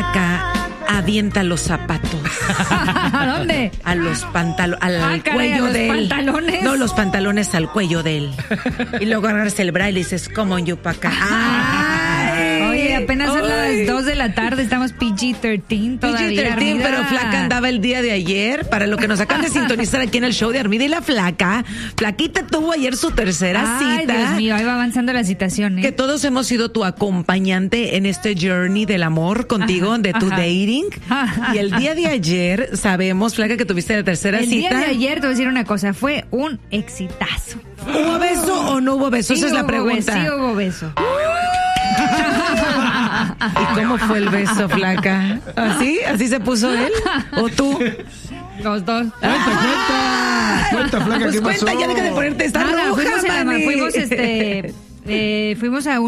flaca avienta los zapatos. ¿A dónde? A los pantalones, al cuello de él. ¿Pantalones? No, los pantalones al cuello de él. Y luego agarras el braille y dices, come on, you pa' acá. Oye, apenas son las 2 de la tarde, estamos PG-13 todavía. PG-13, Armida. pero Flaca andaba el día de ayer. Para lo que nos acaban de sintonizar aquí en el show de Armida y la Flaca, Flaquita tuvo ayer su tercera cita. Dios mío, ahí va avanzando la citación, ¿eh? Que todos hemos sido tu acompañante en este journey del amor contigo, de tu dating. Y el día de ayer, sabemos, Flaca, que tuviste la tercera cita. El día de ayer, te voy a decir una cosa, fue un exitazo. ¿Hubo beso o no hubo beso? Esa es la pregunta. Sí hubo beso. ¿Y cómo fue el beso, Flaca? ¿Así? ¿Así se puso él? ¿O tú? Los dos. Cuenta, Flaca, Pues ¿qué pasó? cuenta, ya deja de ponerte esta roja, mami. Fuimos a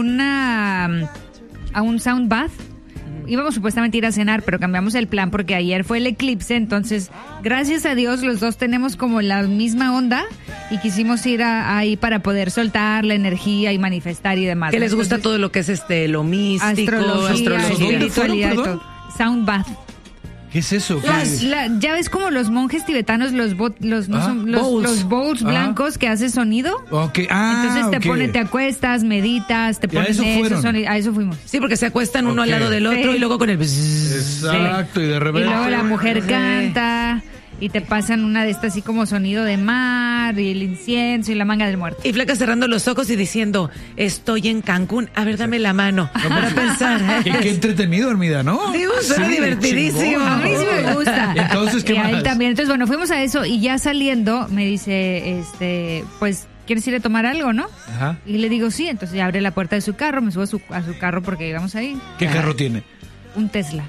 un sound bath. Íbamos supuestamente a ir a cenar, pero cambiamos el plan porque ayer fue el eclipse, entonces gracias a Dios los dos tenemos como la misma onda y quisimos ir ahí para poder soltar la energía y manifestar y demás. Que les gusta todo lo que es lo místico, astrología. Espiritualidad y todo. Sound bath. ¿Qué es eso? Ya ves como los monjes tibetanos, los bowls blancos que hace sonido. Okay. Entonces te acuestas, meditas, te pones a eso fuimos. Sí, porque se acuestan uno al lado del otro y luego con el... Exacto, y de repente... Y luego la mujer canta y te pasan una de estas así como sonido de mar y el incienso y la manga del muerto. Y Flaca cerrando los ojos y diciendo, estoy en Cancún, a ver, dame la mano. Para pensar. Qué entretenido, Armida, ¿no? Sí, suena divertidísimo. Chingón. A mí sí me gusta. Entonces, ¿qué y ahí más? también. Entonces, bueno, fuimos a eso y ya saliendo me dice, pues, ¿quieres ir a tomar algo, no? Ajá. Y le digo, sí. Entonces ya abre la puerta de su carro, me subo a su carro porque íbamos ahí. ¿Qué carro tiene? Un Tesla.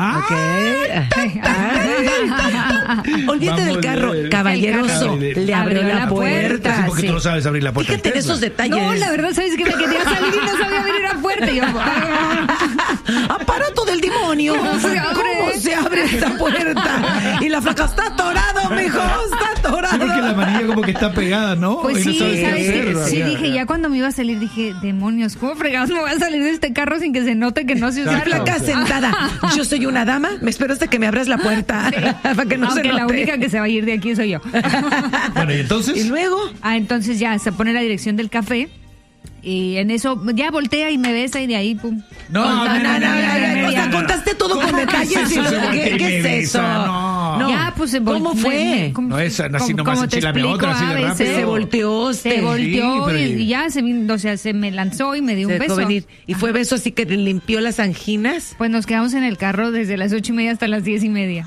Olvídate del carro, caballeroso. Le abrió la puerta. Sí, porque tú no sabes abrir la puerta. Fíjate en esos detalles. No, la verdad, ¿sabes qué? Me quería salir y no sabía abrir la puerta. Y yo, aparato del demonio. ¿Cómo se abre esta puerta? Y la Flaca está atorado, mijo. Está atorado. Sí, porque la manilla como que está pegada, ¿no? Pues Y no sí, sabes qué ¿sabes qué? hacer. Sí, dije, ya cuando me iba a salir, dije, demonios, ¿cómo fregados me voy a salir de este carro sin que se note que no sé La usarlo? Flaca sentada. Yo soy una dama, me espero hasta que me abras la puerta. Para que no Aunque se note. la única que se va a ir de aquí soy yo. Bueno, ¿y entonces? Y luego... Entonces ya se pone la dirección del café y en eso ya voltea y me besa y de ahí, pum. No, o sea, contaste todo con detalles. ¿Qué es eso? No. Ya, pues se volteó. ¿Cómo fue? No es así nomás, enchilame otra así de rápido. Se volteó. Se volteó pero- y ya se vino, o sea, se me lanzó y me dio un beso. Y fue beso así que te limpió las anginas. Pues nos quedamos en el carro desde las 8:30 hasta las 10:30.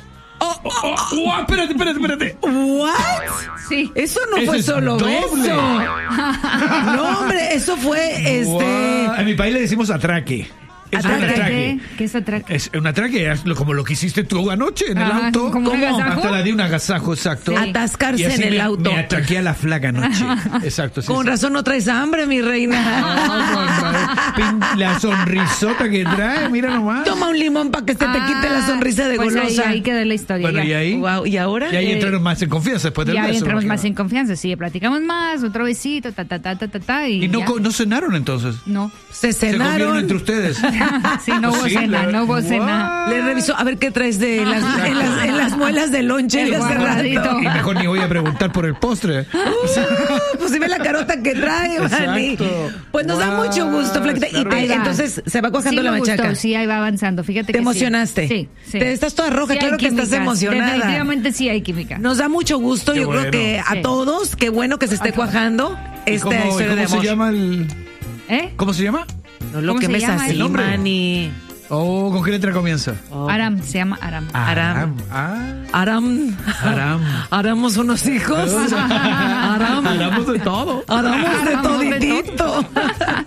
Espérate. ¿What? Sí. Eso no Eso fue es solo doble. beso. No, hombre, eso fue En mi país le decimos atraque. Es un atraque. ¿Qué es atraque? Es un atraque, como lo que hiciste tú anoche en el auto. ¿como un agasajo? Hasta la di un agasajo, exacto. Sí. Atascarse Y así en el auto. Me atraqué a la Flaca anoche. Exacto. Sí, Con sí. razón no traes hambre, mi reina. La sonrisota que trae, mira nomás. Toma un limón para que se te quite la sonrisa de pues golosa. Ahí quedó la historia. Bueno, ya. ¿y ahí? Wow, ¿y ahora? Y ahí entraron más en confianza después del Ya beso. entramos imagino. más en confianza, sí, platicamos más, otro besito, ¿Y no, ya. no cenaron entonces? No. Se ¿Se comieron cenaron. entre ustedes? Sí, no hubo Sí, cena, la- no hubo cena. Le revisó a ver qué traes de en las muelas de lonche El de hace guardadito. rato. Y mejor ni voy a preguntar por el postre. Pues si ve la carota que trae, Vani. Exacto. Pues nos da mucho gusto, Flaquita. Y Ahí va. entonces se va cuajando Sí la me machaca. gustó, sí, ahí va avanzando. Fíjate ¿Te que emocionaste? Sí, sí. Te estás toda roja, Sí hay claro que estás química, emocionada. Definitivamente sí hay química. Nos da mucho gusto, Qué yo creo bueno. que a Sí. todos, qué bueno que se esté cuajando ¿Y esta cómo historia de se amor. llama el...? ¿Eh? ¿Cómo se llama? No lo ¿Cómo que se me llama así, el nombre? Mani. Oh, ¿con qué letra comienza? Aram, se llama Aram. Aram. Aram. Haramos unos hijos. Haramos de todo. Haramos de Haramos de toditito.